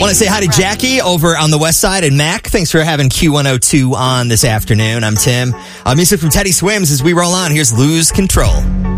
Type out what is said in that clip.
Want to say hi to Jackie over on the west side and Mac. Thanks for having Q102 on this afternoon. I'm Tim. Music from Teddy Swims as we roll on. Here's Lose Control.